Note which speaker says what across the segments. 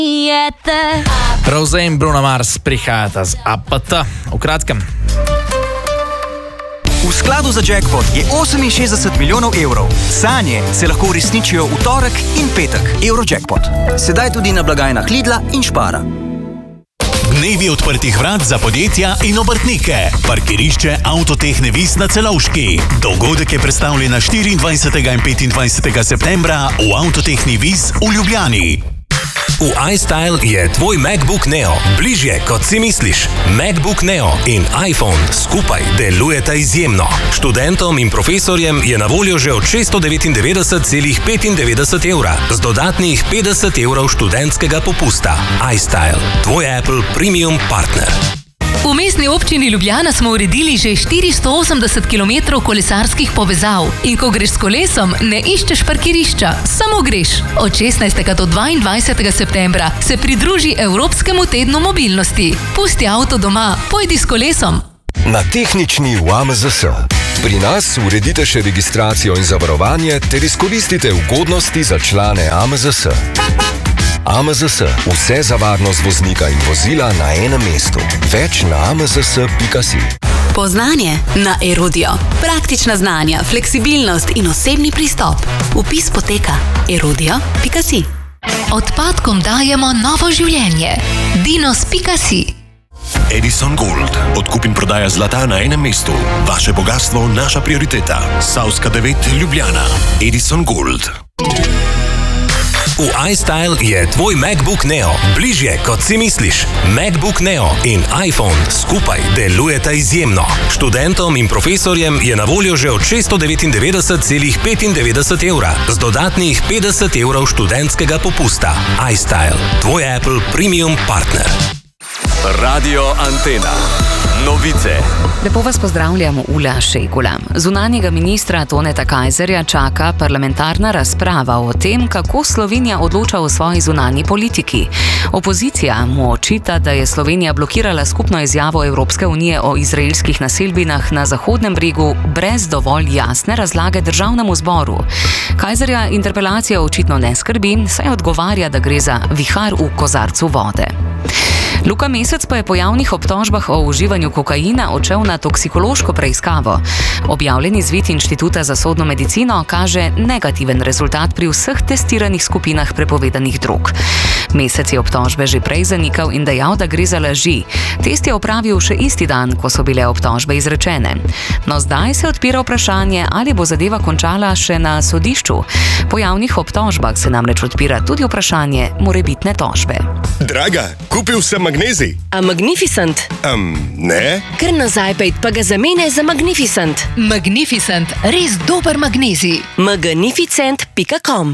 Speaker 1: Rose in Bruno Mars prihajata z APT. V kratkem.
Speaker 2: V skladu za jackpot je 68 milijonov evrov. Sanje se lahko uresničijo v torek in petek. Eurojackpot. Sedaj tudi na blagajnah Lidla in Spara.
Speaker 3: Dnevi odprtih vrat za podjetja in obrtnike. Parkirišče Avtotehne Vis na Celovški. Dogodek je predstavljen 24. in 25. septembra v Avtotehni Vis v Ljubljani.
Speaker 4: V iStyle je tvoj MacBook Neo bližje, kot si misliš. MacBook Neo in iPhone skupaj delujeta izjemno. Študentom in profesorjem je na voljo že od 699,95 evra z dodatnih 50 evrov študentskega popusta. iStyle, tvoj Apple Premium partner.
Speaker 5: V mestni občini Ljubljana smo uredili že 480 km kolesarskih povezav. In ko greš s kolesom, ne iščeš parkirišča, samo greš. Od 16. do 22. septembra se pridruži Evropskemu tednu mobilnosti. Pusti avto doma, pojdi s kolesom.
Speaker 6: Na tehnični v AMZS. Pri nas uredite še registracijo in zavarovanje ter izkoristite ugodnosti za člane AMZS. AMZS. Vse za varnost voznika in vozila na enem mestu. Več na amzs.si.
Speaker 7: Poznanje na Erudio. Praktična znanja, fleksibilnost in osebni pristop. Vpis poteka erudio.si.
Speaker 5: Odpadkom dajemo novo življenje. Dinos.si.
Speaker 8: Edison Gold. Odkup in prodaja zlata na enem mestu. Vaše bogatstvo, naša prioriteta. Savska 9, Ljubljana. Edison Gold.
Speaker 4: V iStyle je tvoj MacBook Neo bližje, kot si misliš. MacBook Neo in iPhone skupaj delujeta izjemno. Študentom in profesorjem je na voljo že od 699,95 evra z dodatnih 50 evrov študentskega popusta. iStyle, tvoj Apple Premium partner.
Speaker 9: Radio Antena. Novice.
Speaker 10: Lepo vas pozdravljamo, Ula Šegula. Zunanjega ministra Toneta Kajzerja čaka parlamentarna razprava o tem, kako Slovenija odloča o svoji zunanji politiki. Opozicija mu očita, da je Slovenija blokirala skupno izjavo Evropske unije o izraelskih naselbinah na Zahodnem bregu brez dovolj jasne razlage državnemu zboru. Kajzerja interpelacija očitno ne skrbi, saj odgovarja, da gre za vihar v kozarcu vode. Luka Mesec pa je po javnih obtožbah o uživanju kokaina odšel na toksikološko preiskavo. Objavljen izvid Inštituta za sodno medicino kaže negativen rezultat pri vseh testiranih skupinah prepovedanih drog. Mesec je obtožbe že prej zanikal in dejal, da gre za laži. Test je opravil še isti dan, ko so bile obtožbe izrečene. No, zdaj se odpira vprašanje, ali bo zadeva končala še na sodišču. Po javnih obtožbah se namreč odpira tudi vprašanje morebitne tožbe.
Speaker 11: Draga, kupil sem magnezij.
Speaker 12: A Magnificent?
Speaker 11: Ne.
Speaker 12: Ker nazaj pejt pa ga zamene za Magnificent.
Speaker 5: Magnificent, res dober magnezij.
Speaker 12: Magnificent.com.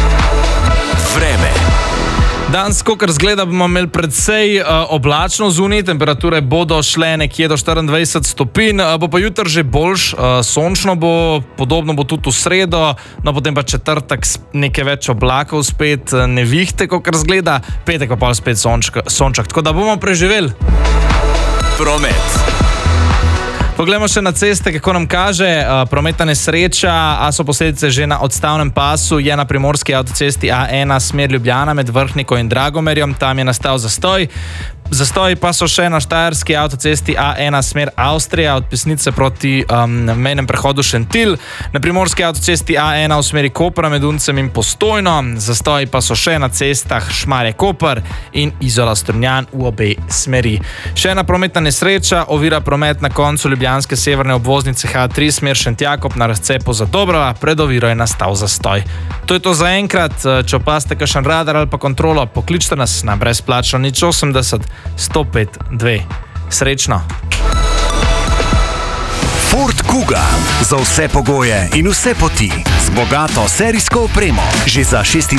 Speaker 9: Vreme.
Speaker 1: Danes, kakor zgleda, bomo imeli predvsej oblačno zunaj, temperature bodo šle nekje do 24 stopinj, bo pa jutri že boljš, sončno bo, podobno bo tudi v sredo, no potem pa četrtek nekaj več oblakov, spet nevihte, kakor zgleda, petek pa pol spet sonček, tako da bomo preživeli.
Speaker 9: Promet.
Speaker 1: Poglejmo še na ceste, kako nam kaže. Prometna nesreča, a so posledice že na odstavnem pasu, je na primorski avtocesti A1 smer Ljubljana med Vrhniko in Dragomerjem, tam je nastal zastoj. Zastoji pa so še na štajerski avtocesti A1 smer Avstrija, od Pesnice proti mejnem prehodu Šentilj, na primorski avtocesti A1 v smeri Kopra med Uncem in Postojno, zastoji pa so še na cestah Šmarje-Koper in Izola-Strunjan v obe smeri. Še ena prometna nesreča, ovira promet na koncu ljubljanske severne obvoznice H3 smer Šentjakov na razcepu za Dobrava, pred oviro je nastal zastoj. To je to za enkrat, če opazite kakšen radar ali pa kontrolo, pokličte nas na brezplačno 080 105 2. Srečno!
Speaker 3: Ford Kuga. Za vse pogoje in vse poti. Z bogato serijsko opremo. Že za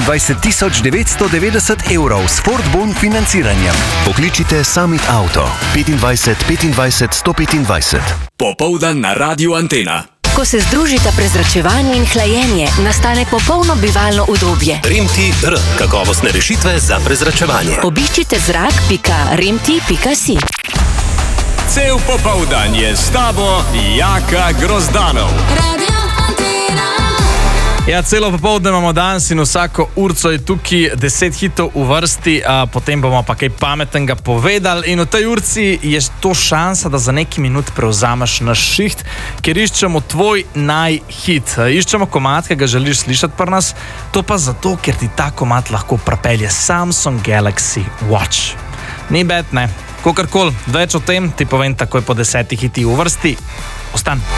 Speaker 3: 26.990 evrov s Ford Bon financiranjem.
Speaker 6: Pokličite Summit Auto 25 25 125.
Speaker 9: Popoldan na Radio Antena.
Speaker 12: Ko se združita prezračevanje in hlajenje, nastane popolno bivalno udobje.
Speaker 4: Remti-R. Kakovostne rešitve za prezračevanje.
Speaker 12: Obiščite zrak.remti.si.
Speaker 9: Cel popoldan je s tabo Jaka Grozdanov.
Speaker 13: Radio Antena.
Speaker 1: Ja, celo popoldne imamo danes in vsako urco je tukaj 10 hitov v vrsti, potem bomo pa kaj pametnega povedali in v tej urci je to šansa, da za neki minut prevzameš naš šiht, ker iščemo tvoj najhit. Iščemo komad, ki ga želiš slišati pri nas, to pa zato, ker ti ta komad lahko prepelje Samsung Galaxy Watch. Ni bed, ne? Kakorkoli, več o tem ti povem takoj po 10 hitih v vrsti. Ostan.